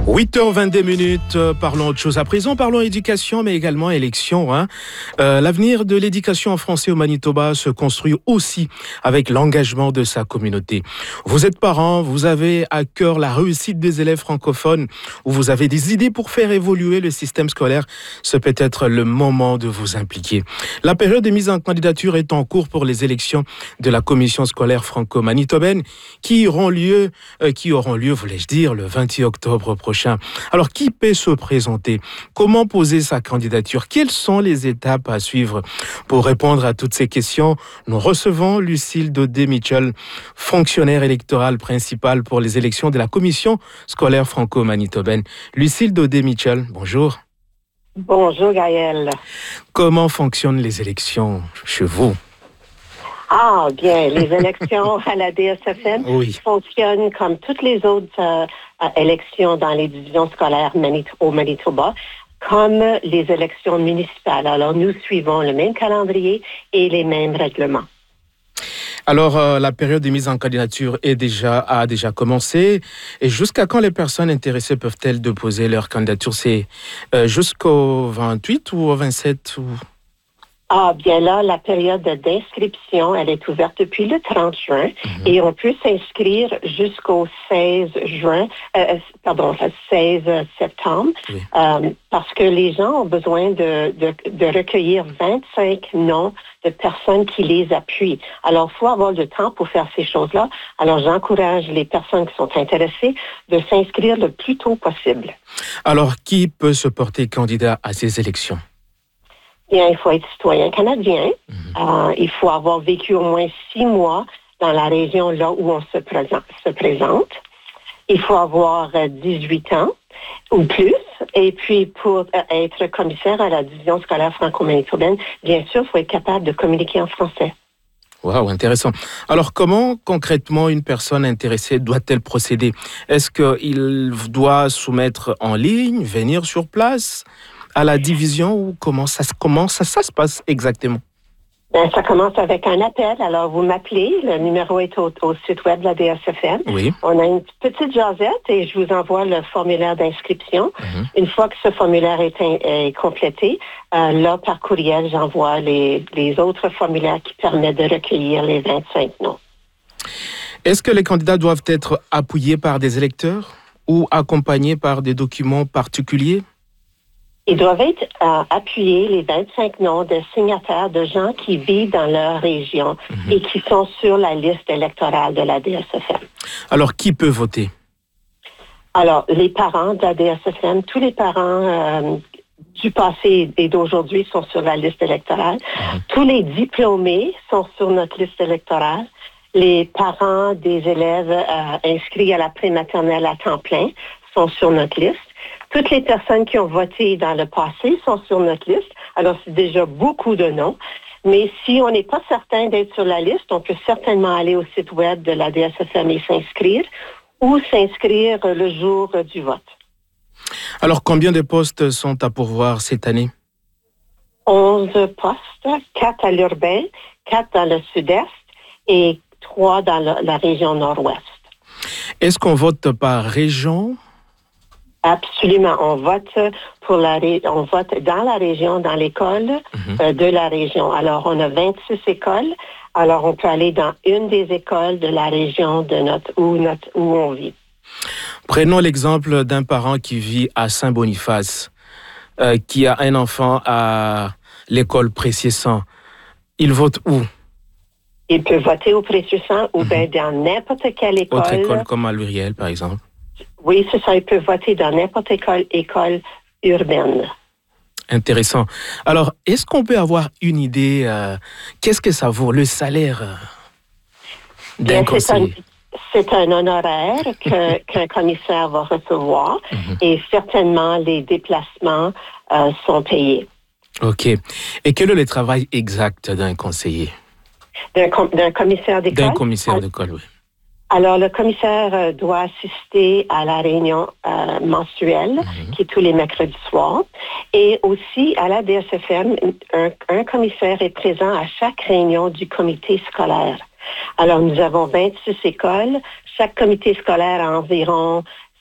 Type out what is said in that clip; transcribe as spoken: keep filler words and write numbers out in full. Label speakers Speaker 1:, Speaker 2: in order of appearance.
Speaker 1: huit heures vingt-deux minutes, euh, parlons autre chose à présent, parlons éducation mais également élection. Hein. Euh, l'avenir de l'éducation en français au Manitoba se construit aussi avec l'engagement de sa communauté. Vous êtes parents, vous avez à cœur la réussite des élèves francophones ou vous avez des idées pour faire évoluer le système scolaire, c'est peut-être le moment de vous impliquer. La période de mise en candidature est en cours pour les élections de la commission scolaire franco-manitobaine qui auront lieu, euh, qui auront lieu, voulais-je dire, le vingt octobre prochain. Alors, qui peut se présenter? Comment poser sa candidature? Quelles sont les étapes à suivre? Pour répondre à toutes ces questions, nous recevons Lucille Daudet-Mitchell, fonctionnaire électorale principale pour les élections de la Commission scolaire franco-manitobaine. Lucille Daudet-Mitchell, bonjour.
Speaker 2: Bonjour Gaëlle.
Speaker 1: Comment fonctionnent les élections chez vous?
Speaker 2: Ah, bien, les élections à la D S F M
Speaker 1: oui.
Speaker 2: fonctionnent comme toutes les autres euh, élections dans les divisions scolaires Manit- au Manitoba, comme les élections municipales. Alors, nous suivons le même calendrier et les mêmes règlements.
Speaker 1: Alors, euh, la période de mise en candidature est déjà, a déjà commencé. Et jusqu'à quand les personnes intéressées peuvent-elles déposer leur candidature? C'est euh, jusqu'au vingt-huit ou au vingt-sept ou...
Speaker 2: Ah, bien là, la période d'inscription, elle est ouverte depuis le trente juin mm-hmm. et on peut s'inscrire jusqu'au seize juin, euh, pardon, seize septembre, oui. euh, parce que les gens ont besoin de, de, de recueillir vingt-cinq noms de personnes qui les appuient. Alors, il faut avoir le temps pour faire ces choses-là. Alors, j'encourage les personnes qui sont intéressées de s'inscrire le plus tôt possible.
Speaker 1: Alors, qui peut se porter candidat à ces élections?
Speaker 2: Bien, il faut être citoyen canadien. Mm-hmm. Euh, il faut avoir vécu au moins six mois dans la région là où on se présente. Se présente. Il faut avoir dix-huit ans ou plus. Et puis, pour être commissaire à la division scolaire franco-manitobaine, bien sûr, il faut être capable de communiquer en français.
Speaker 1: Wow, intéressant. Alors, comment concrètement une personne intéressée doit-elle procéder? Est-ce qu'il doit soumettre en ligne, venir sur place à la division ou comment ça, comment ça, ça se passe exactement?
Speaker 2: Bien, ça commence avec un appel. Alors, vous m'appelez. Le numéro est au, au site web de la D S F M.
Speaker 1: Oui.
Speaker 2: On a une petite jasette et je vous envoie le formulaire d'inscription. Mm-hmm. Une fois que ce formulaire est, in, est complété, euh, là, par courriel, j'envoie les, les autres formulaires qui permettent de recueillir les vingt-cinq noms.
Speaker 1: Est-ce que les candidats doivent être appuyés par des électeurs ou accompagnés par des documents particuliers?
Speaker 2: Ils doivent être euh, appuyés, les vingt-cinq noms de signataires de gens qui vivent dans leur région mm-hmm. et qui sont sur la liste électorale de la D S F M.
Speaker 1: Alors, qui peut voter?
Speaker 2: Alors, les parents de la D S F M, tous les parents euh, du passé et d'aujourd'hui sont sur la liste électorale. Mm-hmm. Tous les diplômés sont sur notre liste électorale. Les parents des élèves euh, inscrits à la prématernelle à temps plein sont sur notre liste. Toutes les personnes qui ont voté dans le passé sont sur notre liste. Alors, c'est déjà beaucoup de noms. Mais si on n'est pas certain d'être sur la liste, on peut certainement aller au site web de la D S F M et s'inscrire ou s'inscrire le jour du vote.
Speaker 1: Alors, combien de postes sont à pourvoir cette année?
Speaker 2: onze postes, quatre à l'urbain, quatre dans le sud-est et trois dans la, la région nord-ouest.
Speaker 1: Est-ce qu'on vote par région?
Speaker 2: Absolument. On vote pour la ré... on vote dans la région, dans l'école mm-hmm. euh, de la région. Alors, on a vingt-six écoles. Alors, on peut aller dans une des écoles de la région de notre où notre où on vit.
Speaker 1: Prenons l'exemple d'un parent qui vit à Saint-Boniface, euh, qui a un enfant à l'école Précieux-Sang. Il vote où?
Speaker 2: Il peut voter au Précieux-Sang ou mm-hmm. bien dans n'importe quelle école.
Speaker 1: Autre école comme à Luriel, par exemple.
Speaker 2: Oui, c'est ça. Il peut voter dans n'importe quelle école urbaine.
Speaker 1: Intéressant. Alors, est-ce qu'on peut avoir une idée, euh, qu'est-ce que ça vaut, le salaire euh, d'un
Speaker 2: Bien,
Speaker 1: conseiller?
Speaker 2: C'est un, c'est un honoraire que, qu'un commissaire va recevoir mm-hmm. et certainement les déplacements euh, sont payés.
Speaker 1: OK. Et quel est le travail exact d'un conseiller?
Speaker 2: D'un, com- d'un commissaire d'école?
Speaker 1: D'un commissaire d'école, oui.
Speaker 2: Alors, le commissaire doit assister à la réunion euh, mensuelle, mmh. qui est tous les mercredis soirs. Et aussi, à la D S F M, un, un commissaire est présent à chaque réunion du comité scolaire. Alors, nous avons vingt-six écoles. Chaque comité scolaire a environ